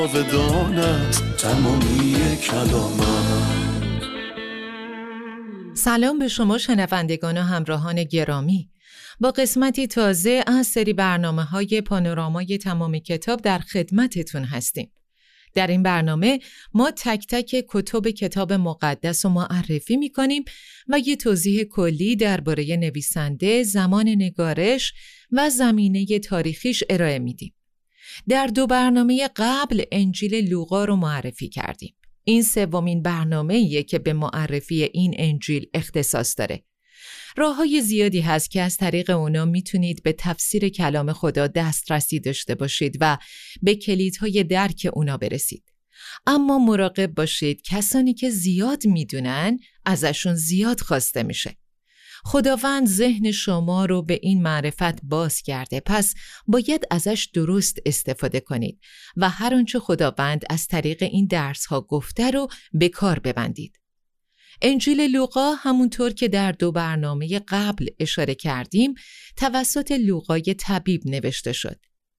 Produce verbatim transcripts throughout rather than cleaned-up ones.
جاودانت تمامی کلامت. سلام به شما شنوندگان و همراهان گرامی. با قسمتی تازه از سری برنامه‌های پانورامای تمام کتاب در خدمتتون هستیم. در این برنامه ما تک تک کتب کتاب مقدس رو معرفی می‌کنیم و یه توضیح کلی درباره نویسنده، زمان نگارش و زمینه تاریخیش ارائه میدیم. در دو برنامه قبل انجیل لوقا رو معرفی کردیم. این سومین برنامه‌ایه که به معرفی این انجیل اختصاص داره. راه‌های زیادی هست که از طریق اونا میتونید به تفسیر کلام خدا دسترسی داشته باشید و به کلیدهای درک اونا برسید. اما مراقب باشید کسانی که زیاد میدونن ازشون زیاد خواسته میشه. خداوند ذهن شما رو به این معرفت باز کرده، پس باید ازش درست استفاده کنید و هر آنچه خداوند از طریق این درس‌ها گفته رو به کار ببندید. انجیل لوقا همونطور که در دو برنامه قبل اشاره کردیم توسط لوقای طبیب نوشته شد.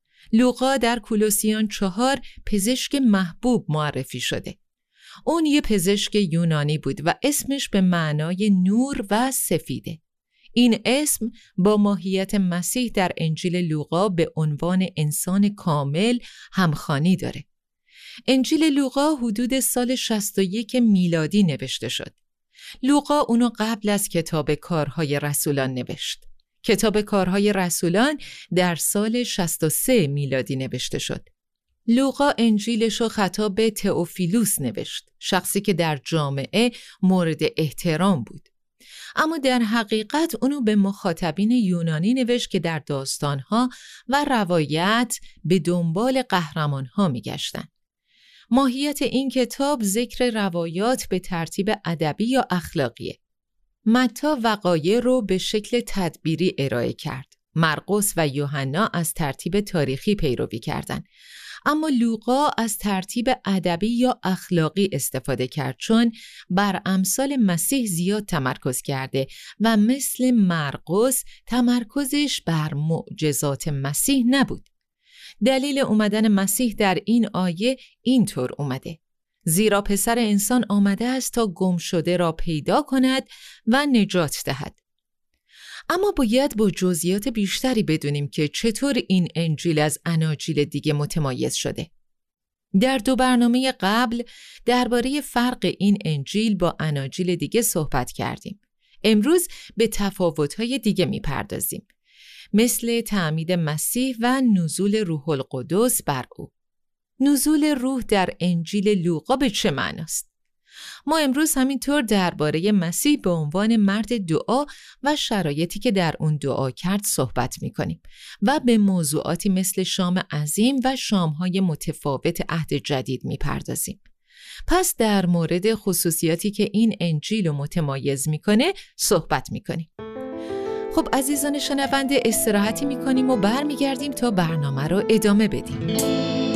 لوقا در کولوسیان چهار پزشک محبوب معرفی شده. اون یه پزشک یونانی بود و اسمش به معنای نور و سفیده. این اسم با ماهیت مسیح در انجیل لوقا به عنوان انسان کامل همخوانی داره. انجیل لوقا حدود سال شصت و یک میلادی نوشته شد. لوقا اونو قبل از کتاب کارهای رسولان نوشت. کتاب کارهای رسولان در سال شصت و سه میلادی نوشته شد. لوقا انجیلشو خطاب به تئوفیلوس نوشت، شخصی که در جامعه مورد احترام بود. اما در حقیقت اونو به مخاطبین یونانی نوشت که در داستانها و روایت به دنبال قهرمانها میگشتن. ماهیت این کتاب ذکر روایات به ترتیب ادبی یا اخلاقیه. متی وقایع رو به شکل تدبیری ارائه کرد. مرقس و یوحنا از ترتیب تاریخی پیروی کردند. اما لوقا از ترتیب ادبی یا اخلاقی استفاده کرد، چون بر امثال مسیح زیاد تمرکز کرده و مثل مرقس تمرکزش بر معجزات مسیح نبود. دلیل اومدن مسیح در این آیه اینطور اومده: زیرا پسر انسان آمده است تا گم شده را پیدا کند و نجات دهد. اما باید با جزئیات بیشتری بدونیم که چطور این انجیل از اناجیل دیگه متمایز شده. در دو برنامه قبل درباره فرق این انجیل با اناجیل دیگه صحبت کردیم. امروز به تفاوت‌های دیگه میپردازیم، مثل تعمید مسیح و نزول روح القدس بر او. نزول روح در انجیل لوقا به چه معناست؟ ما امروز همینطور درباره مسیح به عنوان مرد دعا و شرایطی که در اون دعا کرد صحبت می‌کنیم و به موضوعاتی مثل شام عظیم و شام‌های متفاوت عهد جدید می‌پردازیم. پس در مورد خصوصیاتی که این انجیل رو متمایز می‌کنه صحبت می‌کنیم. خب عزیزان شنونده، استراحتی می‌کنیم و برمیگردیم تا برنامه رو ادامه بدیم.